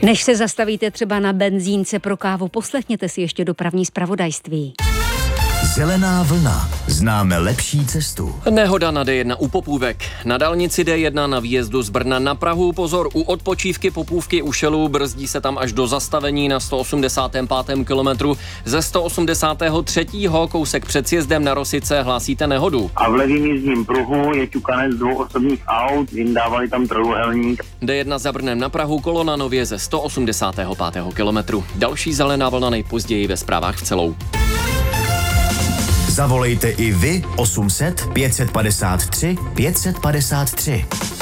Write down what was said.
Než se zastavíte třeba na benzínce pro kávu, poslechněte si ještě dopravní zpravodajství. Zelená vlna. Známe lepší cestu. Nehoda na D1 u Popůvek. Na dálnici D1 na výjezdu z Brna na Prahu. Pozor, u odpočívky Popůvky u Šelů brzdí se tam až do zastavení na 185. kilometru. Ze 183. kousek před sjezdem na Rosice hlásíte nehodu. A v levém jízdním pruhu je ťukanec 2 osobních aut, jim dávali tam trojúhelník. D1 za Brnem na Prahu, kolona nově ze 185. kilometru. Další zelená vlna nejpozději ve zprávách v celou. Zavolejte i vy 800 553 553.